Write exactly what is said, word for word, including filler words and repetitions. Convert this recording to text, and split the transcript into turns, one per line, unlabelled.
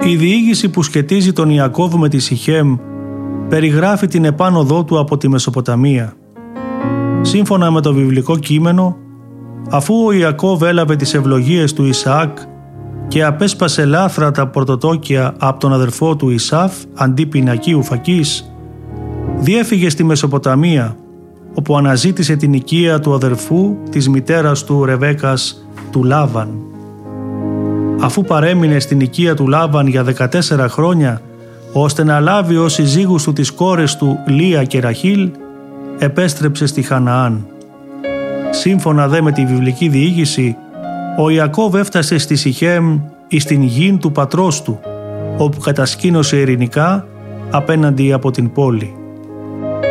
Η διήγηση που σχετίζει τον Ιακώβ με τη Σιχέμ περιγράφει την επάνωδό του από τη Μεσοποταμία. Σύμφωνα με το βιβλικό κείμενο, αφού ο Ιακώβ έλαβε τις ευλογίες του Ισαάκ και απέσπασε λάθρα τα πρωτοτόκια από τον αδερφό του Ισάφ αντί πινακίου φακής, διέφυγε στη Μεσοποταμία, όπου αναζήτησε την οικία του αδερφού της μητέρας του Ρεβέκας, του Λάβαν. Αφού παρέμεινε στην οικία του Λάβαν για δεκατέσσερα χρόνια, ώστε να λάβει ως συζύγους του τις κόρες του Λία και Ραχήλ, επέστρεψε στη Χαναάν. Σύμφωνα δε με τη βιβλική διήγηση, ο Ιακώβ έφτασε στη Σιχέμ εις την γην του πατρός του, όπου κατασκήνωσε ειρηνικά απέναντι από την πόλη.